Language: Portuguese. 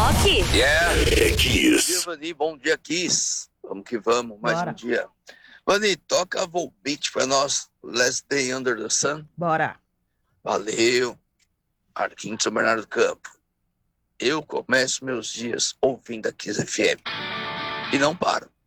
rock? Yeah! É Kiss. Bom dia, Vani. Bom dia, Kiss. Vamos que vamos, mais Bora. um dia. Vani, toca a Volbeat pra nós. Last Day Under the Sun. Bora. Valeu. Arquinho de São Bernardo do Campo. Eu começo meus dias ouvindo a Kiss FM. E não paro.